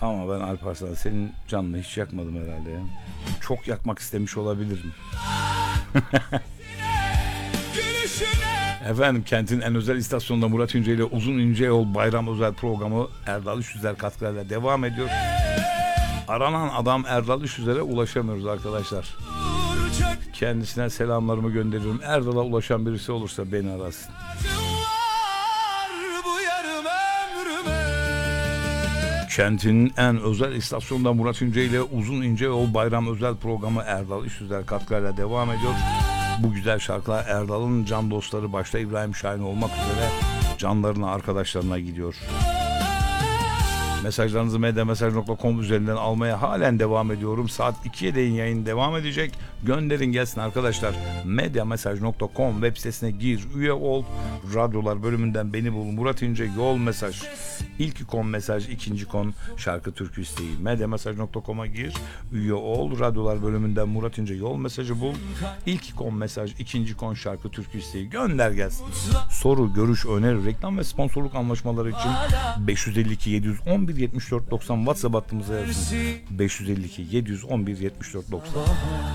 Ama ben Alparslan senin canını hiç yakmadım herhalde ya. Çok yakmak istemiş olabilirim. Efendim, kentin en özel istasyonunda Murat İnce ile Uzun İnce Yol bayram özel programı Erdal Üçüzer katkılarıyla devam ediyor. Aranan adam Erdal Üçüzer'e ulaşamıyoruz arkadaşlar. Kendisine selamlarımı gönderiyorum. Erdal'a ulaşan birisi olursa beni arasın. Kentin en özel istasyonunda Murat İnce ile Uzun İnce Yol bayram özel programı Erdal Üçüzer katkılarıyla devam ediyor. Bu güzel şarkılar Erdal'ın can dostları başta İbrahim Şahin olmak üzere canlarına, arkadaşlarına gidiyor. Mesajlarınızı medyamesaj.com üzerinden almaya halen devam ediyorum. Saat 2'ye değin yayın devam edecek. Gönderin gelsin arkadaşlar. Medyamesaj.com web sitesine gir, üye ol. Radyolar bölümünden beni bul. Murat İnce Yol mesaj. İlk ikon mesaj, ikinci ikon şarkı türkü isteği. Medyamesaj.com'a gir, üye ol. Radyolar bölümünden Murat İnce Yol mesajı bul. İlk ikon mesaj, ikinci ikon şarkı türkü isteği. Gönder gelsin. Soru, görüş, öneri, reklam ve sponsorluk anlaşmaları için 552 711 74 90 WhatsApp hattımıza yazın. 552 711 74 90.